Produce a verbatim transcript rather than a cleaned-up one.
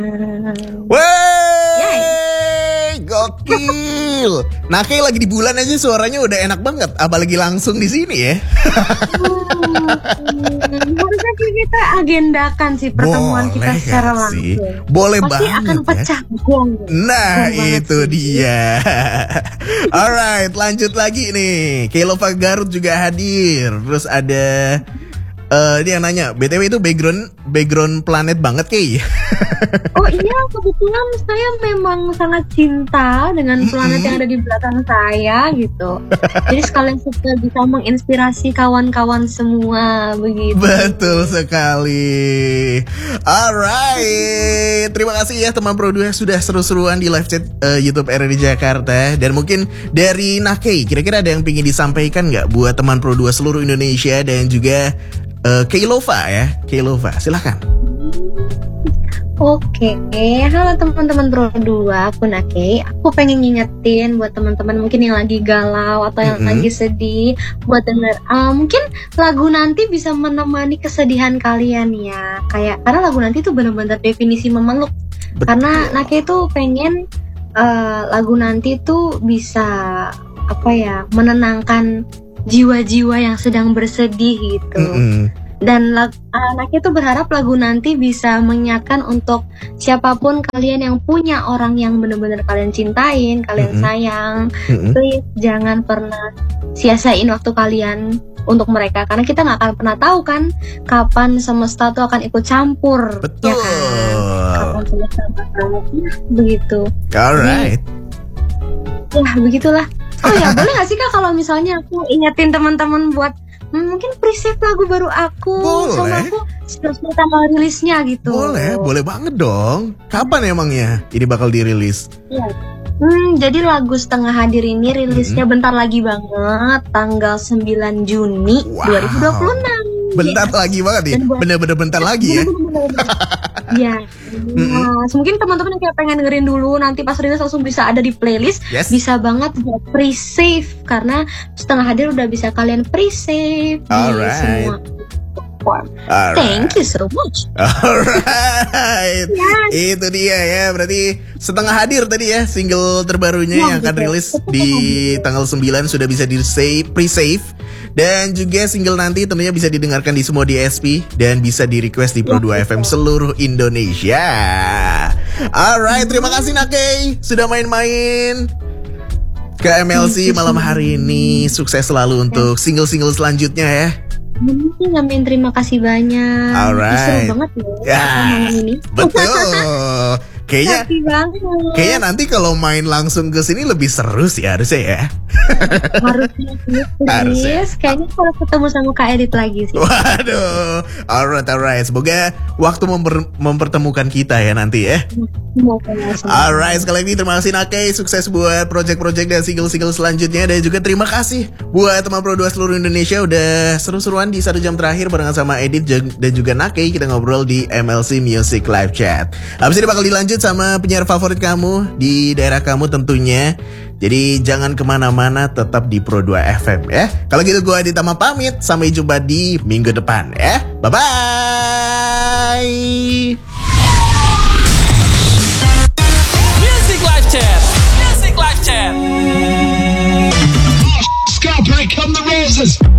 Wey, gokil. Nah, kayak lagi di bulan aja suaranya udah enak banget, apalagi langsung di sini ya. Hmm, harusnya kita agendakan sih pertemuan Boleh kita secara gak langsung. sih? Boleh Pasti banget akan ya. pecah gong. Nah, Gong banget itu sih. dia. Alright, lanjut lagi nih. Kailova Garut juga hadir. Terus ada eh dia yang nanya, B T W itu background background planet banget Kay. Oh iya, kebetulan saya memang sangat cinta dengan planet Mm-mm. yang ada di belakang saya gitu. Jadi sekalian supaya bisa menginspirasi kawan-kawan semua begitu. Betul sekali. Alright, terima kasih ya teman Pro dua sudah seru-seruan di live chat eh, YouTube R R D Jakarta. Dan mungkin dari Nakei, kira-kira ada yang ingin disampaikan nggak buat teman Pro dua seluruh Indonesia dan juga uh, Kailova ya, Kailova, silahkan. Oke, halo teman-teman Pro dua, aku Nake. Aku pengen ngingetin buat teman-teman mungkin yang lagi galau atau yang Mm-mm. lagi sedih buat denger. Uh, mungkin lagu nanti bisa menemani kesedihan kalian ya. Kayak karena lagu nanti tuh benar-benar definisi memeluk. Betul. Karena Nake tuh pengen uh, lagu nanti tuh bisa apa ya, menenangkan jiwa-jiwa yang sedang bersedih gitu. Mm-mm. Dan lag- anaknya tuh berharap lagu nanti bisa mengingatkan untuk siapapun kalian yang punya orang yang benar-benar kalian cintain, kalian Mm-mm. sayang, Mm-mm. please jangan pernah sia-siain waktu kalian untuk mereka, karena kita nggak akan pernah tahu kan kapan semesta tuh akan ikut campur. Betul. Ya kan? Kapan semesta bakal begitu. Alright. Ya begitulah. Oh ya, boleh nggak sih Kak kalau misalnya aku ingetin teman-teman buat Hmm, mungkin pre-save lagu baru aku. Boleh. Sama aku sebelum tanggal rilisnya gitu. Boleh, boleh banget dong. Kapan emangnya ini bakal dirilis? Iya. Hmm, jadi lagu Setengah Hadir ini rilisnya bentar lagi banget, tanggal sembilan Juni Wow. dua ribu dua puluh enam. Bentar lagi banget ya. Dan buat- Bener-bener bentar lagi ya. Ya, nah, mungkin teman-teman yang kayak pengen dengerin dulu, nanti pas rilis langsung bisa ada di playlist. Yes. Bisa banget buat pre-save karena Setengah Hadir udah bisa kalian pre-save di Alright. semua platform. Alright. Thank you so much. Alright. Ya. Itu dia ya. Berarti Setengah Hadir tadi ya, single terbarunya Ya, yang akan betul. rilis di tanggal sembilan sudah bisa di save, pre-save. Dan juga single nanti tentunya bisa didengarkan di semua D S P dan bisa di request di Pro dua F M seluruh Indonesia. Alright, terima kasih Nakei sudah main-main ke M L C malam hari ini. Sukses selalu untuk single-single selanjutnya ya. Amin, amin, terima kasih banyak. Alright. Seru banget ya, Ya, malam ini. betul. Kayaknya Happy banget. kayaknya nanti kalau main langsung ke sini lebih seru sih harusnya ya. Harusnya Harusnya. please. Kayaknya kalau ketemu sama Kak Edit lagi sih. Waduh. Alright, alright. Semoga waktu memper- mempertemukan kita ya nanti ya. Semoga langsung. Alright, sekali lagi terima kasih Nakei. Sukses buat project-project dan single-single selanjutnya. Dan juga terima kasih buat teman Pro dua seluruh Indonesia udah seru-seruan di satu jam terakhir barengan sama Edit jug- dan juga Nakei. Kita ngobrol di M L C Music Live Chat. Habis ini bakal dilanjut sama penyiar favorit kamu di daerah kamu tentunya. Jadi jangan kemana-mana, tetap di Pro dua F M ya. Kalau gitu gue Adit Tama pamit. Sampai jumpa di minggu depan ya. Bye-bye. Music Live Chat. Music Live Chat. Scalp, here come the roses.